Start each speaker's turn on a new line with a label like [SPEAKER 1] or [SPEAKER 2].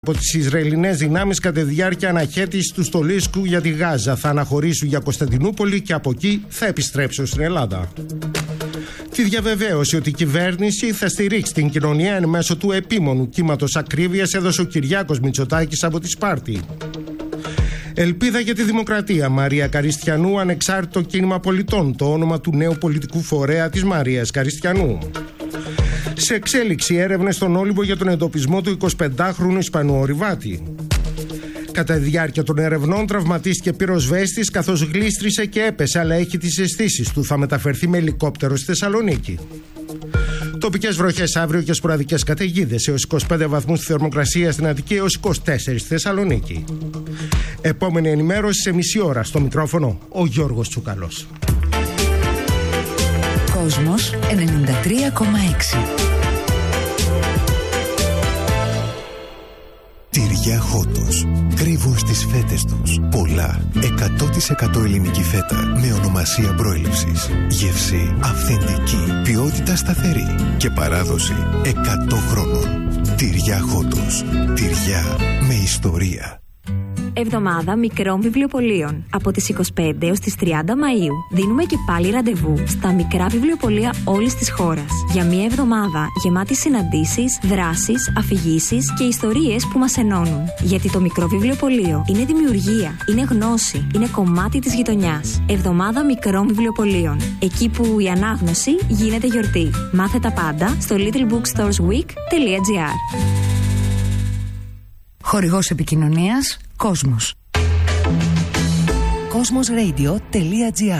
[SPEAKER 1] Από τις Ισραηλινές δυνάμεις κατά τη διάρκεια αναχέτησης του Στολίσκου για τη Γάζα. Θα αναχωρήσουν για Κωνσταντινούπολη και από εκεί θα επιστρέψουν στην Ελλάδα. Τη διαβεβαίωση ότι η κυβέρνηση θα στηρίξει την κοινωνία εν μέσω του επίμονου κύματος ακρίβειας έδωσε ο Κυριάκος Μητσοτάκης από τη Σπάρτη. Ελπίδα για τη Δημοκρατία. Μαρία Καριστιανού, ανεξάρτητο κίνημα πολιτών. Το όνομα του νέου πολιτικού φορέα της Μαρίας Καριστιανού. Σε εξέλιξη έρευνες στον Όλυμπο για τον εντοπισμό του 25χρονου Ισπανού ορειβάτη. Κατά τη διάρκεια των ερευνών τραυματίστηκε πυροσβέστης καθώς γλίστρισε και έπεσε, αλλά έχει τις αισθήσεις του. Θα μεταφερθεί με ελικόπτερο στη Θεσσαλονίκη. Τοπικές βροχές αύριο και σποραδικές καταιγίδες. Έως 25 βαθμούς στη θερμοκρασία στην Αττική, έως 24 στη Θεσσαλονίκη. Επόμενη ενημέρωση σε μισή ώρα. Στο μικρόφωνο ο Γιώργος Τσουκαλός.
[SPEAKER 2] Κόσμος 93,6.
[SPEAKER 3] Τυριά Χότος. Κρύβουν στις φέτες τους πολλά 100% ελληνική φέτα με ονομασία προέλευσης. Γεύση αυθεντική, ποιότητα σταθερή και παράδοση 100 χρόνων. Τυριά Χότος. Τυριά με ιστορία.
[SPEAKER 4] Εβδομάδα μικρών βιβλιοπωλείων. Από τις 25 έως τις 30 Μαΐου δίνουμε και πάλι ραντεβού στα μικρά βιβλιοπωλεία όλης της χώρας. Για μια εβδομάδα γεμάτη συναντήσεις, δράσεις, αφηγήσεις και ιστορίες που μας ενώνουν. Γιατί το μικρό βιβλιοπωλείο είναι δημιουργία, είναι γνώση, είναι κομμάτι της γειτονιάς. Εβδομάδα μικρών βιβλιοπωλείων. Εκεί που η ανάγνωση γίνεται γιορτή. Μάθε τα πάντα στο littlebookstoresweek.gr.
[SPEAKER 2] Χορηγός επικοινωνίας Κόσμος. Cosmosradio.gr